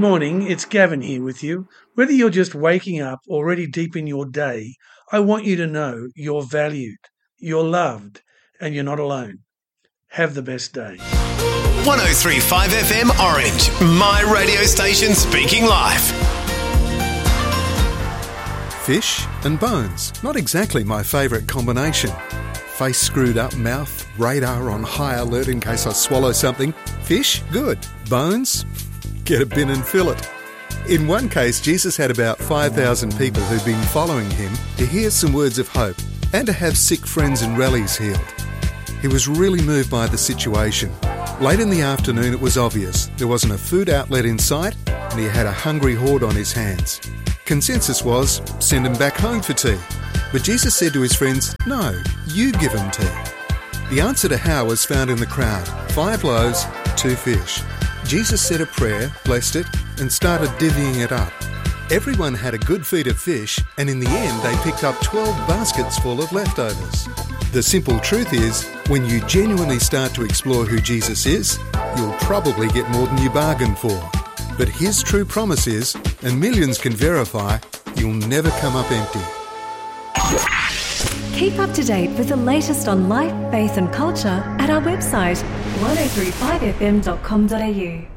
morning, it's Gavin here with you. Whether you're just waking up or already deep in your day, I want you to know you're valued, you're loved, and you're not alone. Have the best day. 103.5 FM Orange, my radio station speaking life. Fish and bones, not exactly my favourite combination. Face screwed up, mouth, radar on high alert in case I swallow something. Fish, good. Bones, get a bin and fill it. In one case, Jesus had about 5,000 people who'd been following him to hear some words of hope and to have sick friends and relatives healed. He was really moved by the situation. Late in the afternoon, it was obvious there wasn't a food outlet in sight and he had a hungry horde on his hands. Consensus was, send him back home for tea. But Jesus said to his friends, no, you give him tea. The answer to how was found in the crowd. 5 loaves, 2 fish. Jesus said a prayer, blessed it, and started divvying it up. Everyone had a good feed of fish, and in the end they picked up 12 baskets full of leftovers. The simple truth is, when you genuinely start to explore who Jesus is, you'll probably get more than you bargained for. But his true promise is, and millions can verify, you'll never come up empty. Keep up to date with the latest on life, faith and culture at our website 1035fm.com.au.